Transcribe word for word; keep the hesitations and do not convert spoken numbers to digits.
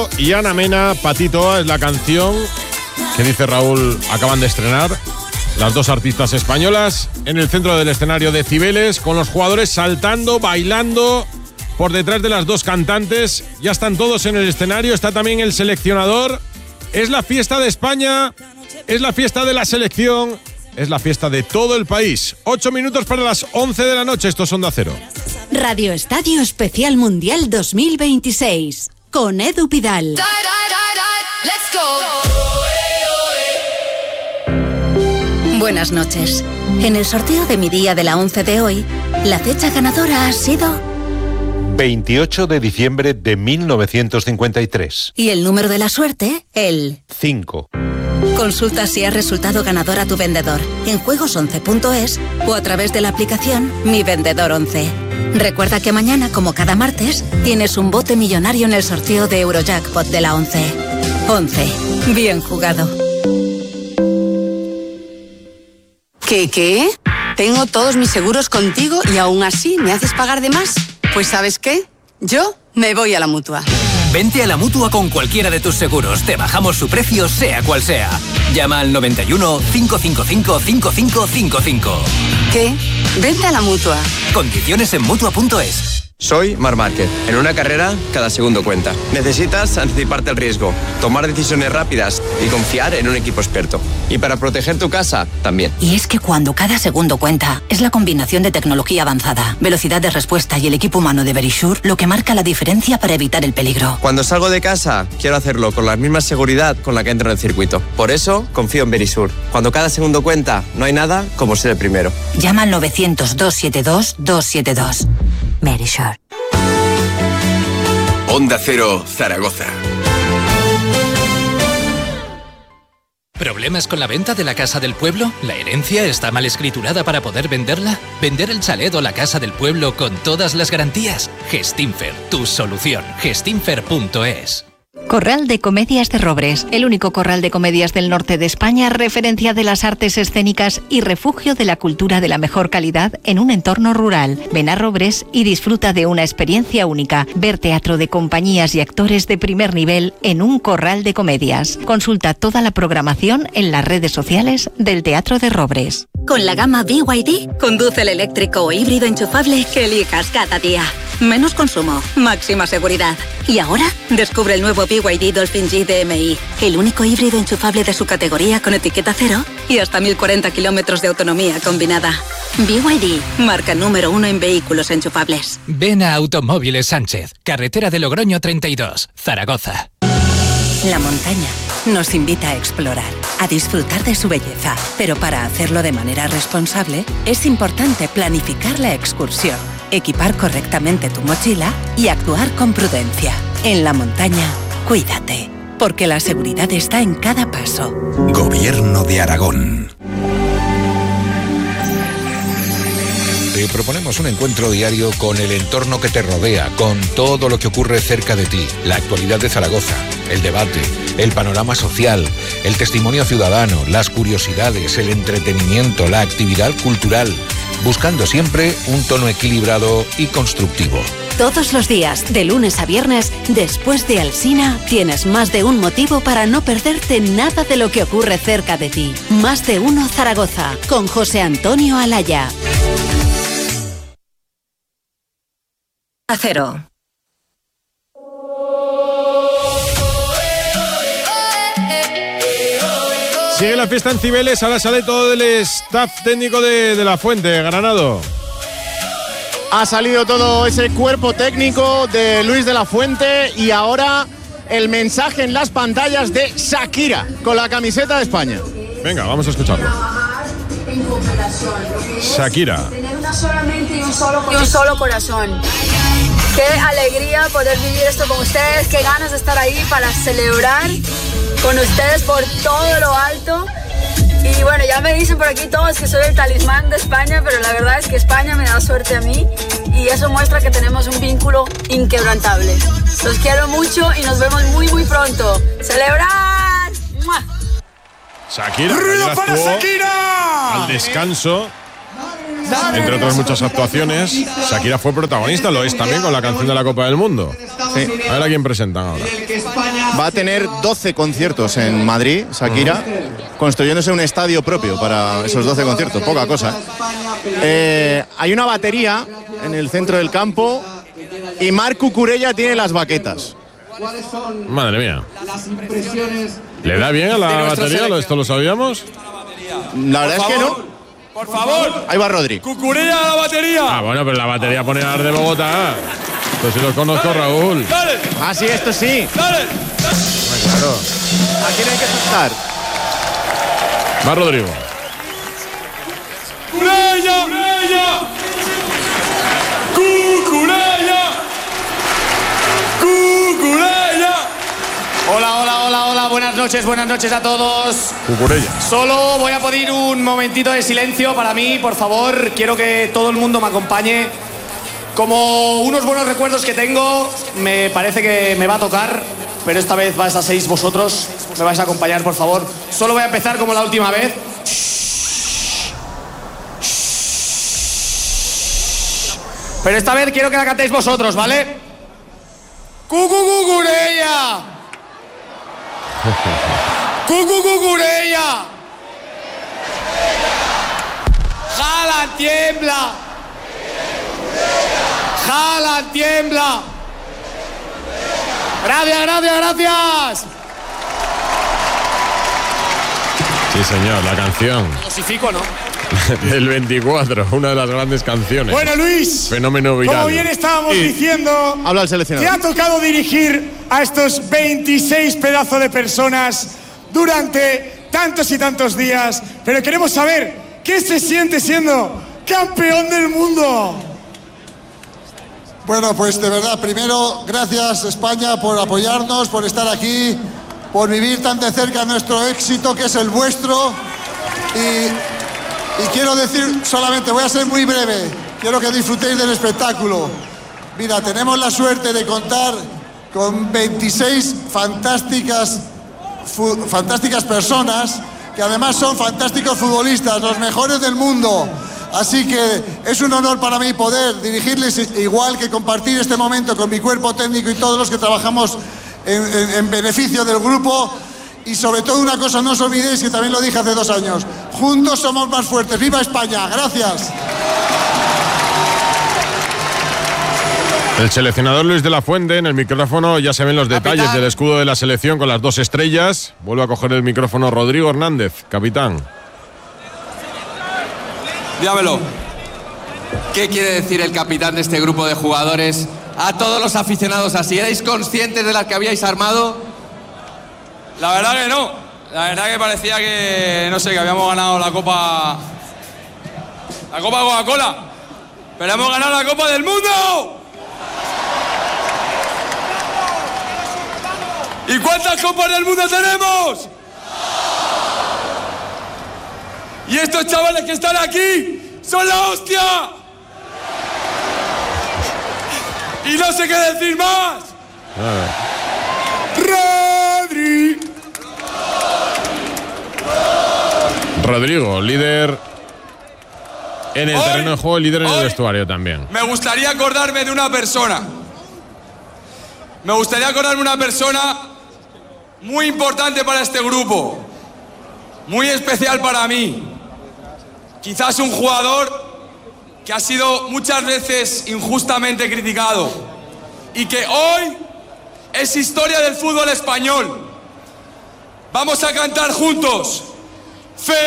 y Ana Mena, Patito, es la canción que dice Raúl, acaban de estrenar las dos artistas españolas en el centro del escenario de Cibeles, con los jugadores saltando, bailando por detrás de las dos cantantes. Ya están todos en el escenario, está también el seleccionador. Es la fiesta de España, es la fiesta de la selección, es la fiesta de todo el país. Ocho minutos para las once de la noche, esto es Onda Cero. Radio Estadio Especial Mundial dos mil veintiséis, con Edu Pidal. Buenas noches. En el sorteo de mi día de la once de hoy, la fecha ganadora ha sido veintiocho de diciembre de mil novecientos cincuenta y tres. Y el número de la suerte, el cinco. Consulta si has resultado ganador a tu vendedor en juegos once punto es o a través de la aplicación Mi Vendedor once. Recuerda que mañana, como cada martes, tienes un bote millonario en el sorteo de Eurojackpot de la once. once. Bien jugado. ¿Qué, qué? Tengo todos mis seguros contigo y aún así me haces pagar de más. Pues ¿sabes qué? Yo me voy a la Mutua. Vente a la Mutua con cualquiera de tus seguros. Te bajamos su precio, sea cual sea. Llama al noventa y uno, cinco cinco cinco, cinco cinco cinco cinco. ¿Qué? Vente a la Mutua. Condiciones en Mutua punto es. Soy Marc Márquez. En una carrera, cada segundo cuenta. Necesitas anticiparte al riesgo, tomar decisiones rápidas y confiar en un equipo experto. Y para proteger tu casa, también. Y es que cuando cada segundo cuenta, es la combinación de tecnología avanzada, velocidad de respuesta y el equipo humano de Verisure lo que marca la diferencia para evitar el peligro. Cuando salgo de casa, quiero hacerlo con la misma seguridad con la que entro en el circuito. Por eso, confío en Verisure. Cuando cada segundo cuenta, no hay nada como ser el primero. Llama al novecientos, doscientos setenta y dos, doscientos setenta y dos. Verisure. Onda Cero, Zaragoza. ¿Problemas con la venta de la casa del pueblo? ¿La herencia está mal escriturada para poder venderla? ¿Vender el chalet o la casa del pueblo con todas las garantías? Gestinfer, tu solución. Gestinfer punto es. Corral de Comedias de Robres, el único corral de comedias del norte de España, referencia de las artes escénicas y refugio de la cultura de la mejor calidad en un entorno rural. Ven a Robres y disfruta de una experiencia única, ver teatro de compañías y actores de primer nivel en un corral de comedias. Consulta toda la programación en las redes sociales del Teatro de Robres. Con la gama B Y D, conduce el eléctrico o híbrido enchufable que elijas cada día. Menos consumo, máxima seguridad. Y ahora, descubre el nuevo B Y D Dolphin G D M I, el único híbrido enchufable de su categoría con etiqueta cero y hasta mil cuarenta kilómetros de autonomía combinada. B Y D, marca número uno en vehículos enchufables. Ven a Automóviles Sánchez, carretera de Logroño treinta y dos, Zaragoza. La montaña nos invita a explorar, a disfrutar de su belleza, pero para hacerlo de manera responsable es importante planificar la excursión, equipar correctamente tu mochila y actuar con prudencia. En la montaña, cuídate, porque la seguridad está en cada paso. Gobierno de Aragón. Te proponemos un encuentro diario con el entorno que te rodea, con todo lo que ocurre cerca de ti, la actualidad de Zaragoza, el debate, el panorama social, el testimonio ciudadano, las curiosidades, el entretenimiento, la actividad cultural, buscando siempre un tono equilibrado y constructivo. Todos los días, de lunes a viernes, después de Alsina, tienes más de un motivo para no perderte nada de lo que ocurre cerca de ti. Más de uno Zaragoza, con José Antonio Alaya. Acero. Sigue la fiesta en Cibeles, ahora sale todo el staff técnico de, de La Fuente, Granado. Ha salido todo ese cuerpo técnico de Luis de la Fuente y ahora el mensaje en las pantallas de Shakira con la camiseta de España. Venga, vamos a escucharlo. Shakira. Tener una sola mente y un solo corazón. Y un solo corazón. Qué alegría poder vivir esto con ustedes, qué ganas de estar ahí para celebrar con ustedes por todo lo alto. Y bueno, ya me dicen por aquí todos que soy el talismán de España, pero la verdad es que España me da suerte a mí y eso muestra que tenemos un vínculo inquebrantable. Los quiero mucho y nos vemos muy muy pronto. ¡Celebrar! Shakira, ¡Ruido para Shakira! Al descanso Entre otras muchas actuaciones, Shakira fue protagonista, lo es también con la canción de la Copa del Mundo. Sí. A ver a quién presentan ahora. Va a tener doce conciertos en Madrid, Shakira, uh-huh. construyéndose un estadio propio para esos doce conciertos, poca cosa. Eh, hay una batería en el centro del campo y Marc Cucurella tiene las baquetas. Madre mía. ¿Le da bien a la batería? ¿Esto lo sabíamos? La verdad es que no. Por favor. Ahí va Rodri. Cucurella a la batería. Ah, bueno, pero la batería pone a de Bogotá. Esto sí lo conozco, dale, Raúl. Dale. Ah, sí, esto sí. Dale. dale. Claro. ¿A quién hay que saltar? Va Rodrigo. Cucurella. Cucurella. Cucurella. Hola, hola, hola, hola, buenas noches, buenas noches a todos. Cucurella. Solo voy a pedir un momentito de silencio para mí, por favor. Quiero que todo el mundo me acompañe. Como unos buenos recuerdos que tengo, me parece que me va a tocar, pero esta vez vais a seis vosotros. Me vais a acompañar, por favor. Solo voy a empezar como la última vez. Pero esta vez quiero que la cantéis vosotros, ¿vale? ¡Cucurella! ¡Cucurella! ¡Jala, tiembla! ¡Jala, tiembla! ¡Gracias, gracias, gracias! Sí, señor, la canción. Dosifico, ¿no? Del veinticuatro, una de las grandes canciones. Bueno, Luis. Fenómeno viral. Como bien estábamos y diciendo, habla el seleccionador. te ha tocado dirigir a estos veintiséis pedazos de personas durante tantos y tantos días. Pero queremos saber qué se siente siendo campeón del mundo. Bueno, pues de verdad, primero, gracias España por apoyarnos, por estar aquí, por vivir tan de cerca nuestro éxito, que es el vuestro. Y... Y quiero decir solamente, voy a ser muy breve, quiero que disfrutéis del espectáculo. Mira, tenemos la suerte de contar con veintiséis fantásticas, fu, fantásticas personas, que además son fantásticos futbolistas, los mejores del mundo. Así que es un honor para mí poder dirigirles, igual que compartir este momento con mi cuerpo técnico y todos los que trabajamos en, en, en beneficio del grupo. Y sobre todo una cosa, no os olvidéis, que también lo dije hace dos años, juntos somos más fuertes. ¡Viva España! ¡Gracias! El seleccionador Luis de la Fuente, en el micrófono ya se ven los detalles capitán. Del escudo de la selección con las dos estrellas. Vuelve a coger el micrófono Rodrigo Hernández, capitán. Dígamelo. ¿Qué quiere decir el capitán de este grupo de jugadores a todos los aficionados así? ¿Erais conscientes de las que habíais armado? La verdad que no, la verdad que parecía que, no sé, que habíamos ganado la Copa, la Copa Coca-Cola, pero hemos ganado la Copa del Mundo. ¿Y cuántas Copas del Mundo tenemos? Y estos chavales que están aquí son la hostia. Y no sé qué decir más. Rodri. Rodrigo, líder en el hoy, terreno de juego, líder en el vestuario también. Me gustaría acordarme de una persona. Me gustaría acordarme de una persona muy importante para este grupo. Muy especial para mí. Quizás un jugador que ha sido muchas veces injustamente criticado y que hoy es historia del fútbol español. Vamos a cantar juntos. Fe